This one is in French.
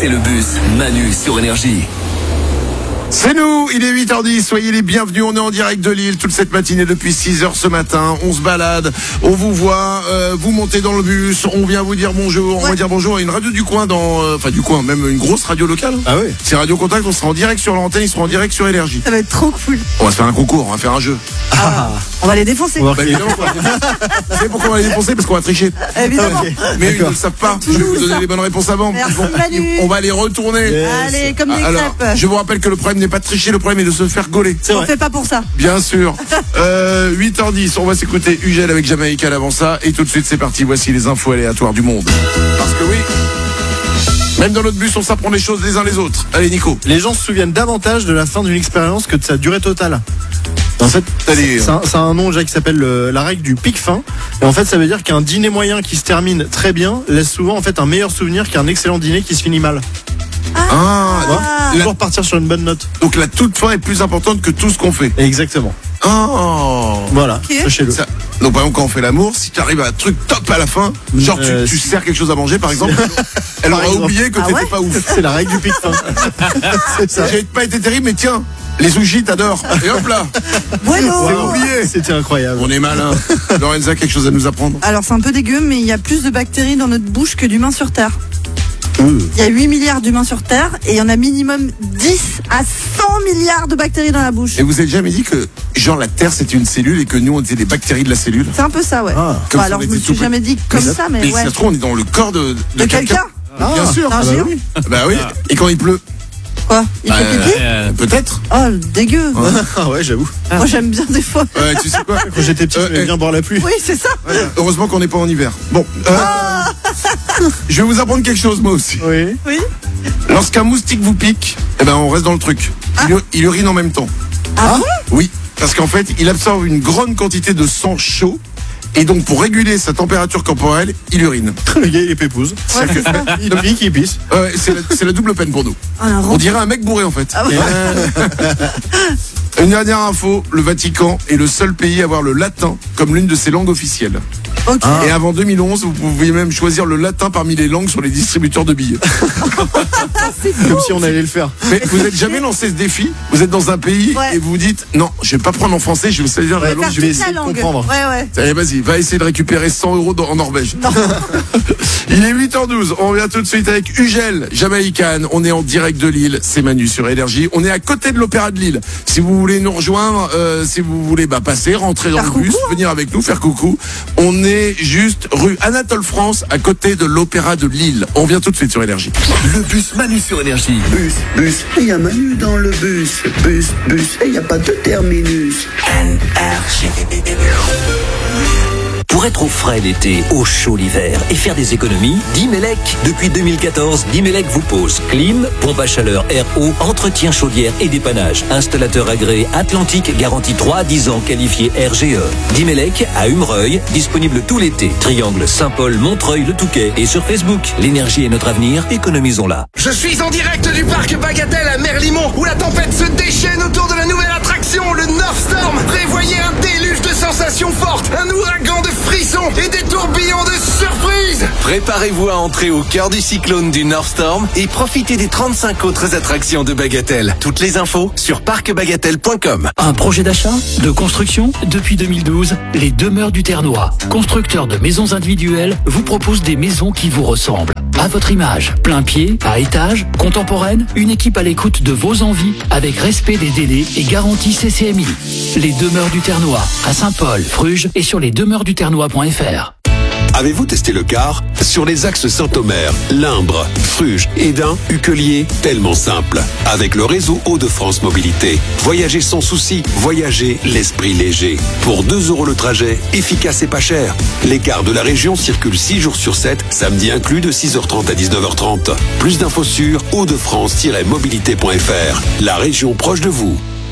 C'est le bus Manu sur Énergie. C'est nous, il est 8h10, soyez les bienvenus, on est en direct de Lille toute cette matinée depuis 6h ce matin, on se balade, on vous voit, vous montez dans le bus, on vient vous dire bonjour, on va dire bonjour à une radio du coin du coin, même une grosse radio locale. Ah oui. C'est Radio Contact, on sera en direct sur l'antenne, ils seront en direct sur Énergie. Ça va être trop cool. On va se faire un concours, on va faire un jeu. On va les défoncer. Bah, évidemment, vous savez pourquoi on va les défoncer? Parce qu'on va tricher. Évidemment. Okay. Mais ils ne le savent pas, je vais vous donner les bonnes réponses avant. Merci, Manu. On va les retourner. Yes. Allez, comme des Alors, crêpes. je vous rappelle que le problème n'est pas de tricher, le problème est de se faire gauler. C'est On vrai. fait pas pour ça. Bien sûr. 8h10, on va s'écouter Ugel avec Jamaïcain avant ça. Et tout de suite, c'est parti. Voici les infos aléatoires du monde. Parce que oui, même dans notre bus, on s'apprend les choses les uns les autres. Allez, Nico. Les gens se souviennent davantage de la fin d'une expérience que de sa durée totale. En fait, c'est un nom déjà qui s'appelle la règle du pic fin. Et en fait, ça veut dire qu'un dîner moyen qui se termine très bien laisse souvent en fait un meilleur souvenir qu'un excellent dîner qui se finit mal. Toujours partir sur une bonne note. Donc la toute fin est plus importante que tout ce qu'on fait. Exactement. Oh. Voilà, Ok. sachez-le. Ça- Donc par exemple, quand on fait l'amour, si tu arrives à un truc top à la fin, genre tu sers quelque chose à manger par exemple, elle Par aura exemple. oublié que Ah t'étais ouais pas ouf. C'est la règle du pic fin. C'est ça. J'ai pas été terrible, mais tiens, les sushis t'adores. Et hop là, Bueno. c'est oublié. C'était incroyable. On est malin. Lorenza, quelque chose à nous apprendre? Alors c'est un peu dégueu, mais il y a plus de bactéries dans notre bouche que d'humains sur Terre. Il y a 8 milliards d'humains sur Terre et il y en a minimum 10 à 100 milliards de bactéries dans la bouche. Et vous avez jamais dit que genre la Terre c'était une cellule et que nous on était des bactéries de la cellule? C'est un peu ça, ouais. Ah. Comme si Alors on je me était suis tout jamais dit comme ça, mais si ouais. ça se trouve on est dans le corps de Quelqu'un. Bien sûr. Un géant. oui. Bah oui. Et quand il pleut? Quoi? Il fait pipi? Peut-être. Oh, dégueu. Ah ouais, j'avoue. Moi j'aime bien des fois. Ouais, tu sais quoi? Quand j'étais petit, j'aimais bien boire la pluie. Oui, c'est ça. Heureusement qu'on n'est pas en hiver. Bon. Je vais vous apprendre quelque chose moi aussi. Oui. Oui. Lorsqu'un moustique vous pique, eh ben on reste dans le truc. Il urine en même temps. Ah bon? Oui. Parce qu'en fait, il absorbe une grande quantité de sang chaud. Et donc, pour réguler sa température corporelle, il urine. Le gars, il est pépouze. Ouais, c'est ça. Il pique, il pisse. Ouais, c'est la double peine pour nous. Un On dirait un mec bourré en fait. Ah ouais. Une dernière info, le Vatican est le seul pays à avoir le latin comme l'une de ses langues officielles. Ok. Et avant 2011, vous pouviez même choisir le latin parmi les langues sur les distributeurs de billets. Comme si on allait le faire. Mais vous n'êtes jamais lancé ce défi? Vous êtes dans un pays Ouais. et vous vous dites non, je vais pas prendre en français, je vais saisir la Ouais, langue. Faire je vais toute la essayer de langue. comprendre. Ouais, ouais. Allez, vas-y, va essayer de récupérer 100 € en Norvège. Non. Il est 8h12, on revient tout de suite avec Ugel, Jamaïcain. On est en direct de Lille, c'est Manu sur Énergie. On est à côté de l'Opéra de Lille. Si vous voulez nous rejoindre, si vous voulez passer, rentrer dans Faire le bus, coucou, hein. venir avec nous, faire coucou. On est juste rue Anatole France, à côté de l'Opéra de Lille. On vient tout de suite sur Énergie. Le bus Manu sur Énergie. Bus, il y a Manu dans le bus. Bus, et il n'y a pas de terminus. Pour être au frais l'été, au chaud l'hiver et faire des économies, Dimelec. Depuis 2014, Dimelec vous pose clim, pompe à chaleur RO, entretien chaudière et dépannage. Installateur agréé Atlantique, garantie 3 à 10 ans, qualifié RGE. Dimelec à Humereuil, disponible tout l'été. Triangle Saint-Paul, Montreuil, Le Touquet et sur Facebook. L'énergie est notre avenir, économisons-la. Je suis en direct du parc Bagatelle à Merlimont où la tempête se déchaîne autour de la nouvelle attraction, le North Storm. Prévoyez un déluge de sensations fortes, un ouragan de frissons et des tourbillons de surprises. Préparez-vous à entrer au cœur du cyclone du North Storm et profitez des 35 autres attractions de Bagatelle. Toutes les infos sur parcbagatelle.com. Un projet d'achat, de construction? Depuis 2012, les Demeures du Ternois, constructeurs de maisons individuelles, vous proposent des maisons qui vous ressemblent. À votre image, plein pied, à étage, contemporaine, une équipe à l'écoute de vos envies, avec respect des délais et garantie CCMI. Les Demeures du Ternois, à Saint-Paul, Fruges et sur lesdemeureuxduternois.fr. Avez-vous testé le car? Sur les axes Saint-Omer, Limbre, Fruges, Édin, Uquelier, tellement simple. Avec le réseau Hauts-de-France Mobilité. Voyagez sans souci, voyagez l'esprit léger. Pour 2 € le trajet, efficace et pas cher. Les cars de la région circulent 6 jours sur 7, samedi inclus de 6h30 à 19h30. Plus d'infos sur hauts-de-france-mobilité.fr. La région proche de vous.